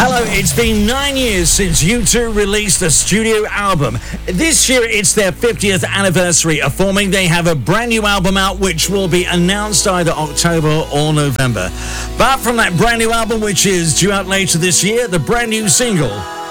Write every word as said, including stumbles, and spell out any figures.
Hello, it's been nine years since U two released a studio album. This year it's their fiftieth anniversary of forming. They have a brand new album out which will be announced either October or November. But from that brand new album, which is due out later this year, the brand new single,